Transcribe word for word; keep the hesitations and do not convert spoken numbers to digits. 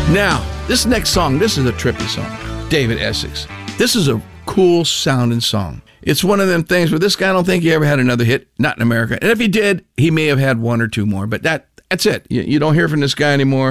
Now, this next song, this is a trippy song. David Essex. This is a cool sounding song. It's one of them things where this guy, I don't think he ever had another hit, not in America. And if he did, he may have had one or two more, but that that's it. You, you don't hear from this guy anymore.